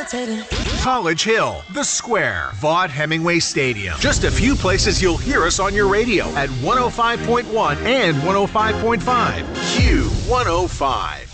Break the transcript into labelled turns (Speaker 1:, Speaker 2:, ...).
Speaker 1: levitating.
Speaker 2: College Hill, The Square, Vaught Hemingway Stadium. Just a few places you'll hear us on your radio at 105.1 and 105.5. Q105.